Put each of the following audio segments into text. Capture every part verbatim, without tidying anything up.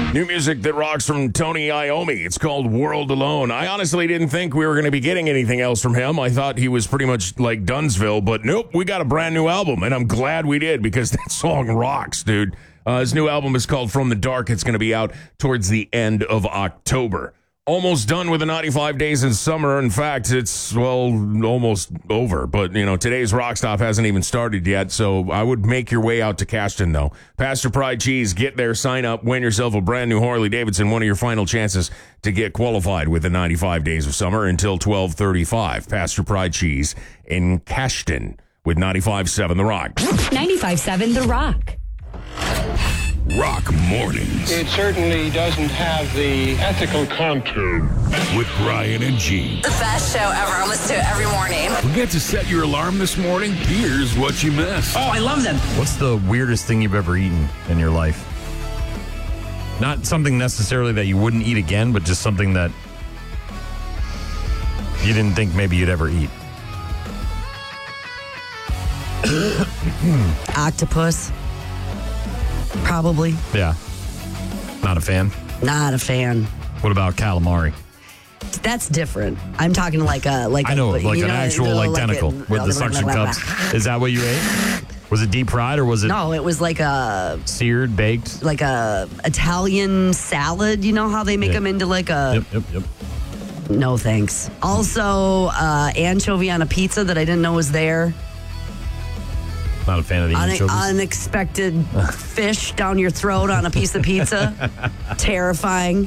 New music that rocks from Tony Iommi. It's called World Alone. I honestly didn't think we were going to be getting anything else from him. I thought he was pretty much like Dunsville, but nope, we got a brand new album, and I'm glad we did because that song rocks, dude. Uh, his new album is called From the Dark. It's going to be out towards the end of October. Almost done with the ninety-five days in summer. In fact, it's, well, almost over. But, you know, today's Rock Stop hasn't even started yet, so I would make your way out to Cashton, though. Pastor Pride Cheese, get there, sign up, win yourself a brand new Harley-Davidson, one of your final chances to get qualified with the ninety-five days of summer until twelve thirty-five. Pastor Pride Cheese in Cashton with ninety-five point seven The Rock. ninety-five point seven The Rock. Rock Mornings. It certainly doesn't have the ethical contour. With Brian and Gene. The best show ever. I listen to it every morning. Forget to set your alarm this morning? Here's what you missed. Oh, I love them. What's the weirdest thing you've ever eaten in your life? Not something necessarily that you wouldn't eat again, but just something that you didn't think maybe you'd ever eat. Octopus. Probably. Yeah. Not a fan? Not a fan. What about calamari? That's different. I'm talking like a like I know, a, like you an know, actual like, like tentacle a, with the suction cups. Is that what you ate? Was it deep fried or was it No, it was like a seared, baked? like a Italian salad. You know how they make Yeah. them into like a Yep, yep, yep. No thanks. Also, uh, anchovy on a pizza that I didn't know was there. Not a fan of the Une- anchovies. unexpected fish down your throat on a piece of pizza. Terrifying.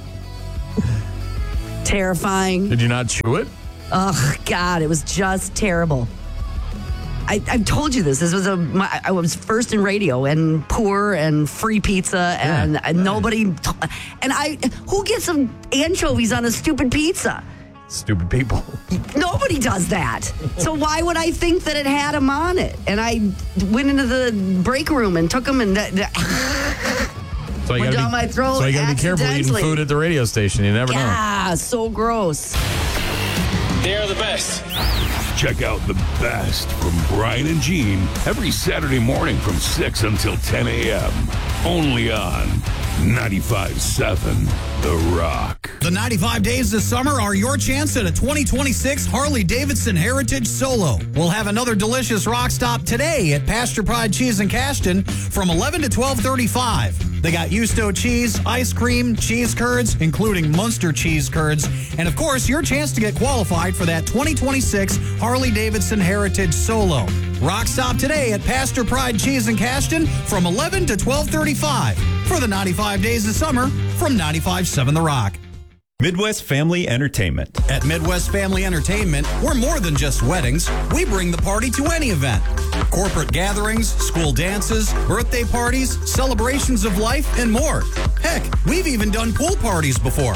Terrifying. Did you not chew it? Ugh, God, it was just terrible. I, I've told you this. This was a. My, I was first in radio and poor and free pizza and, Yeah. and nobody. And I, who gets some anchovies on a stupid pizza? Stupid people. Nobody does that. So why would I think that it had them on it? And I went into the break room and took them and that, that, So you went gotta down be, my throat. So you got to be careful eating accidentally. food at the radio station. You never know. Yeah, so gross. They are the best. Check out the best from Brian and Gene every Saturday morning from six until ten a.m. Only on ninety-five point seven The Rock. The ninety-five days this summer are your chance at a twenty twenty-six Harley-Davidson Heritage Solo. We'll have another delicious rock stop today at Pasture Pride Cheese in Cashton from eleven to twelve thirty-five. They got Yusto cheese, ice cream, cheese curds, including Munster cheese curds, and of course, your chance to get qualified for that twenty twenty-six Harley-Davidson Heritage Solo. Rock stop today at Pasture Pride Cheese in Cashton from eleven to twelve thirty-five for the ninety-five days of summer from ninety-five point seven The Rock. Midwest Family Entertainment. At Midwest Family Entertainment, we're more than just weddings. We bring the party to any event. Corporate gatherings, school dances, birthday parties, celebrations of life, and more. Heck, we've even done pool parties before.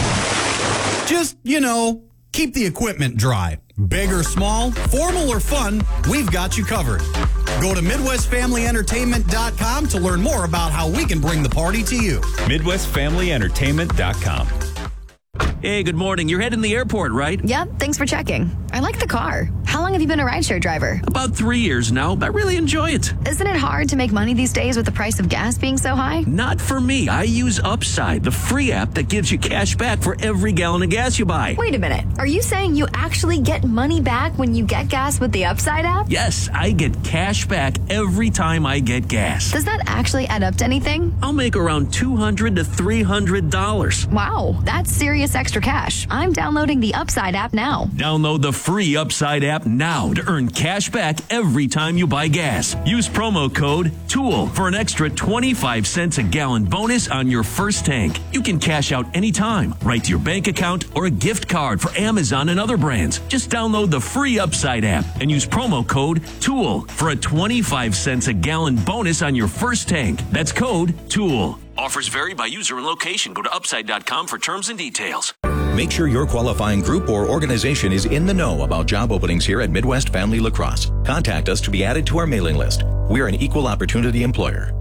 Just, you know, keep the equipment dry. Big or small, formal or fun, we've got you covered. Go to Midwest Family Entertainment dot com to learn more about how we can bring the party to you. Midwest Family Entertainment dot com. Hey, good morning. You're heading to the airport, right? Yep, thanks for checking. I like the car. How long have you been a rideshare driver? About three years now. I really enjoy it. Isn't it hard to make money these days with the price of gas being so high? Not for me. I use Upside, the free app that gives you cash back for every gallon of gas you buy. Wait a minute. Are you saying you actually get money back when you get gas with the Upside app? Yes, I get cash back every time I get gas. Does that actually add up to anything? I'll make around two hundred to three hundred dollars. Wow, that's serious extra cash. I'm downloading the Upside app now. Download the free Upside app now to earn cash back every time you buy gas. Use promo code TOOL for an extra twenty-five cents a gallon bonus on your first tank. You can cash out anytime, right to your bank account or a gift card for Amazon and other brands. Just download the free Upside app and use promo code TOOL for a twenty-five cents a gallon bonus on your first tank. That's code TOOL. Offers vary by user and location. Go to upside dot com for terms and details. Make sure your qualifying group or organization is in the know about job openings here at Midwest Family Lacrosse. Contact us to be added to our mailing list. We're an equal opportunity employer.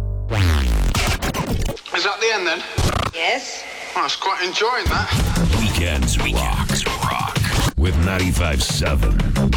Is that the end then? Yes. I was quite enjoying that. Weekends rocks rock with ninety-five point seven